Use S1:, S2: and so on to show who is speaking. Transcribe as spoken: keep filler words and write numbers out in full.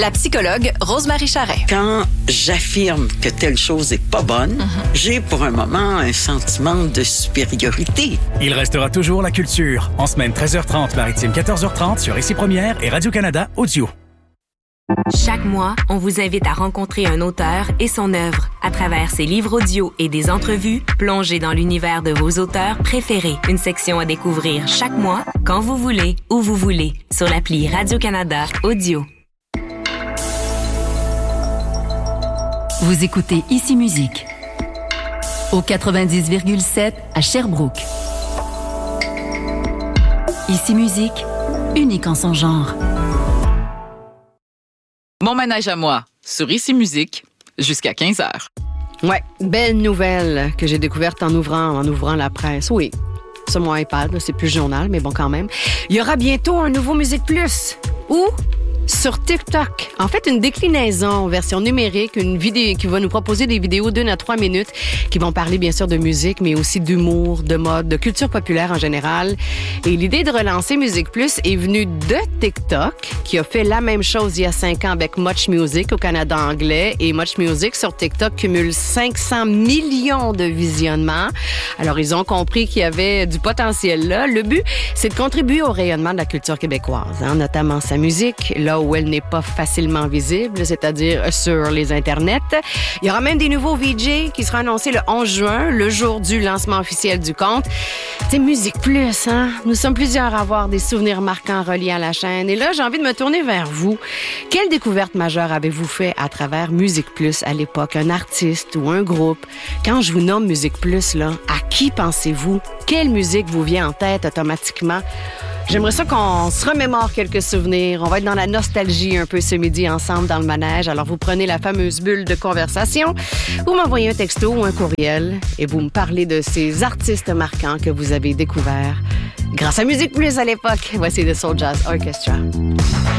S1: La psychologue Rose-Marie Charret.
S2: Quand j'affirme que telle chose est pas bonne, mm-hmm. j'ai pour un moment un sentiment de supériorité.
S3: Il restera toujours la culture. En semaine treize heures trente, maritime quatorze heures trente sur Ici Première et Radio-Canada Audio.
S4: Chaque mois, on vous invite à rencontrer un auteur et son œuvre. À travers ses livres audio et des entrevues, plongez dans l'univers de vos auteurs préférés. Une section à découvrir chaque mois, quand vous voulez, où vous voulez, sur l'appli Radio-Canada Audio.
S5: Vous écoutez Ici Musique au quatre-vingt-dix virgule sept à Sherbrooke. Ici Musique, unique en son genre.
S6: Mon manège à moi, sur Ici Musique, jusqu'à quinze heures.
S7: Ouais, belle nouvelle que j'ai découverte en ouvrant, en ouvrant la presse. Oui, sur mon iPad, là, c'est plus journal, mais bon, quand même. Il y aura bientôt un nouveau Musique Plus. Où? Sur TikTok. En fait, une déclinaison, version numérique, une vidéo qui va nous proposer des vidéos d'une à trois minutes qui vont parler bien sûr de musique, mais aussi d'humour, de mode, de culture populaire en général. Et l'idée de relancer Musique Plus est venue de TikTok, qui a fait la même chose il y a cinq ans avec Much Music au Canada anglais. Et Much Music sur TikTok cumule cinq cents millions de visionnements. Alors, ils ont compris qu'il y avait du potentiel là. Le but, c'est de contribuer au rayonnement de la culture québécoise, hein, notamment sa musique, là où elle n'est pas facilement visible, c'est-à-dire sur les internets. Il y aura même des nouveaux V J qui seront annoncés le onze juin, le jour du lancement officiel du compte. C'est Musique Plus, hein? Nous sommes plusieurs à avoir des souvenirs marquants reliés à la chaîne. Et là, j'ai envie de me tourner vers vous. Quelle découverte majeure avez-vous fait à travers Musique Plus à l'époque? Un artiste ou un groupe? Quand je vous nomme Musique Plus, là, à qui pensez-vous? Quelle musique vous vient en tête automatiquement? J'aimerais ça qu'on se remémore quelques souvenirs. On va être dans la nostalgie un peu ce midi ensemble dans le manège. Alors, vous prenez la fameuse bulle de conversation, vous m'envoyez un texto ou un courriel et vous me parlez de ces artistes marquants que vous avez découverts grâce à Musique Plus à l'époque. Voici The Soul Jazz Orchestra.